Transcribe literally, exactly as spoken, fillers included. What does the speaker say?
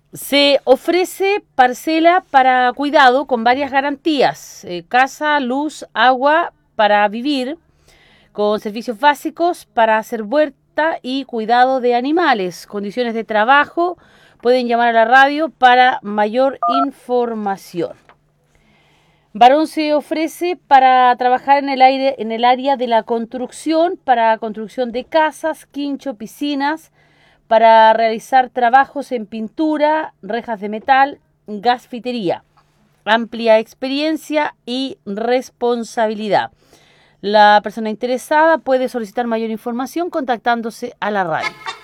Se ofrece parcela para cuidado con varias garantías, eh, casa, luz, agua para vivir, con servicios básicos para hacer huerta y cuidado de animales, condiciones de trabajo. Pueden llamar a la radio para mayor información. Varón se ofrece para trabajar en el, aire, en el área de la construcción, para construcción de casas, quincho, piscinas, para realizar trabajos en pintura, rejas de metal, gasfitería. Amplia experiencia y responsabilidad. La persona interesada puede solicitar mayor información contactándose a la radio.